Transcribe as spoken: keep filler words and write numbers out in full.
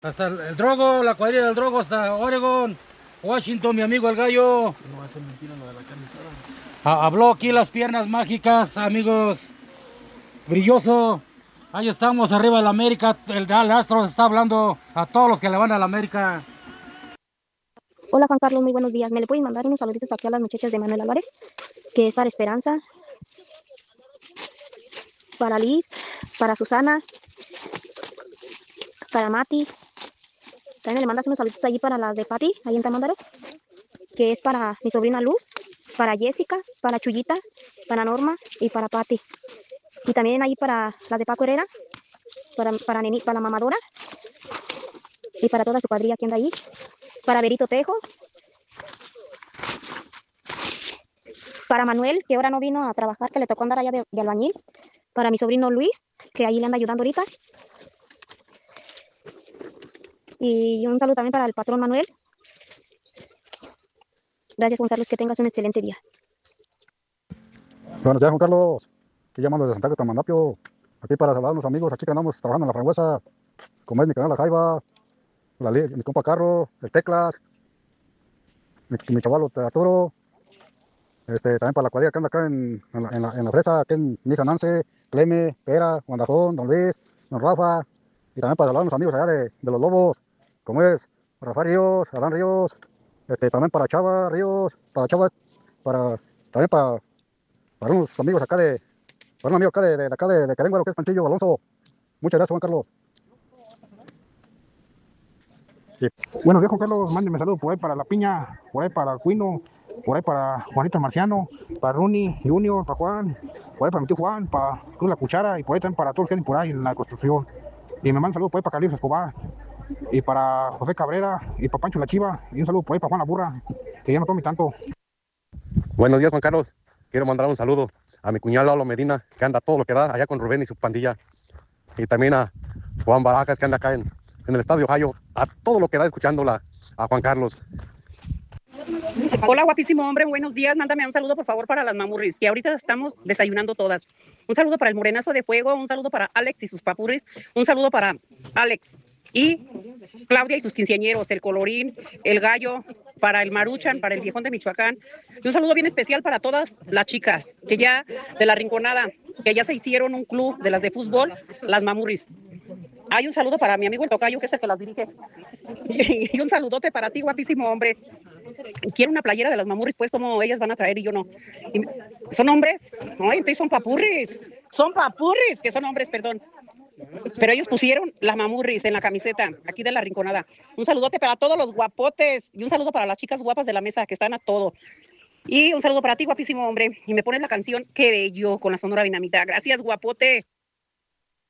Hasta el, el Drogo, la cuadrilla del Drogo, hasta Oregon, Washington, mi amigo el Gallo. No va a ser mentira lo de la carne asada. Ha- habló aquí las piernas mágicas, amigos. Brilloso. Ahí estamos, arriba del América. El, el Astros está hablando a todos los que le van a la América. Hola Juan Carlos, muy buenos días. ¿Me le pueden mandar unos saluditos aquí a las muchachas de Manuel Álvarez? Que es para Esperanza, para Liz, para Susana, para Mati. También le mandas unos saluditos allí para las de Pati, ahí en Tamándaro, que es para mi sobrina Luz, para Jessica, para Chuyita, para Norma y para Pati. Y también ahí para las de Paco Herrera, para, para, Neni, para la mamadora y para toda su cuadrilla que anda ahí. Para Berito Tejo, para Manuel, que ahora no vino a trabajar, que le tocó andar allá de, de albañil. Para mi sobrino Luis, que ahí le anda ayudando ahorita. Y un saludo también para el patrón Manuel. Gracias, Juan Carlos, que tengas un excelente día. Buenos días, Juan Carlos. Aquí llamando desde Santiago Tamandapio. Aquí para saludar a unos amigos, aquí que andamos trabajando en la Frangüesa, como es mi canal La Jaiba, la, mi compa Carro, el Teclas, mi, mi caballo Arturo, este, también para la cuadrilla que anda acá en, en, la, en, la, en la Fresa, aquí en mi hija Nance, Cleme, Pera, Guandajón, Don Luis, Don Rafa, y también para saludar a unos amigos allá de, de los Lobos, como es Rafa Ríos, Adán Ríos, este, también para Chava Ríos, para Chava, para, también para, para unos amigos acá de, para un amigo acá de, de, de acá de, de Carenguaro, que es Panchillo, Alonso. Muchas gracias, Juan Carlos. Sí. Buenos días, Juan Carlos. Mándeme saludos por ahí para La Piña, por ahí para Cuino, por ahí para Juanito el Marciano, para Rooney Junior, para Juan, por ahí para mi tío Juan, para Cruz La Cuchara y por ahí también para todos los que vienen por ahí en la construcción. Y me mandan saludos por ahí para Carlos Escobar y para José Cabrera y para Pancho La Chiva y un saludo por ahí para Juan La Burra, que ya no tome tanto. Buenos días, Juan Carlos. Quiero mandar un saludo a mi cuñado Lalo Medina, que anda todo lo que da allá con Rubén y su pandilla. Y también a Juan Barajas, que anda acá en, en el Estadio Ohio, a todo lo que da escuchándola a Juan Carlos. Hola, guapísimo hombre, buenos días. Mándame un saludo, por favor, para las mamurris, que ahorita estamos desayunando todas. Un saludo para el morenazo de fuego, un saludo para Alex y sus papurris, un saludo para Alex y Claudia y sus quinceañeros, el Colorín, el Gallo, para el Maruchan, para el Viejón de Michoacán. Y un saludo bien especial para todas las chicas que ya de la Rinconada, que ya se hicieron un club de las de fútbol, las mamurris. Hay un saludo para mi amigo el Tocayo, que es el que las dirige. Y un saludote para ti, guapísimo hombre. Quiero una playera de las mamurris, pues, como ellas van a traer y yo no. Y ¿son hombres? No, entonces son papurris. Son papurris, que son hombres, perdón. Pero ellos pusieron las mamurris en la camiseta, aquí de la Rinconada. Un saludote para todos los guapotes y un saludo para las chicas guapas de la mesa que están a todo. Y un saludo para ti, guapísimo hombre. Y me pones la canción Qué Bello con la Sonora Dinamita. Gracias, guapote.